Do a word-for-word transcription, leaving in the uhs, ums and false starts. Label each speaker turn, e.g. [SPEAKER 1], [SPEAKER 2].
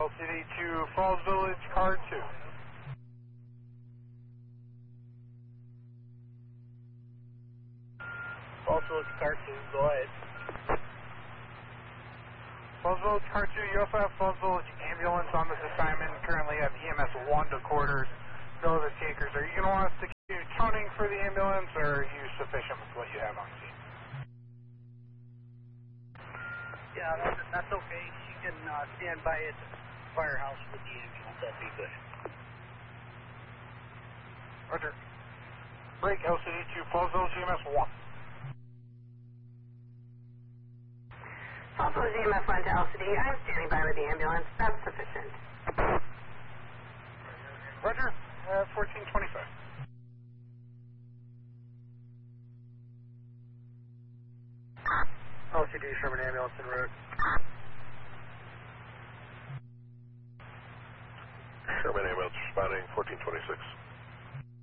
[SPEAKER 1] L C D to Falls Village, car two.
[SPEAKER 2] Falls Village, car two, go ahead.
[SPEAKER 1] Falls Village, car two, you also have Falls Village ambulance on this assignment. Currently have E M S one to quarters. No other takers. Are you going to want us to continue toning for the ambulance, or are you sufficient with what you have on scene?
[SPEAKER 2] Yeah, that's, that's okay. She can uh, stand by at the firehouse with the ambulance. That'd be good.
[SPEAKER 1] Roger. Break L C D to Falls Village E M S one.
[SPEAKER 3] Falls Village E M S one to L C D. I'm standing by with the ambulance. That's sufficient.
[SPEAKER 1] Roger. Uh, fourteen twenty-five.
[SPEAKER 2] L C D Sherman ambulance en route.
[SPEAKER 4] Sherman ambulance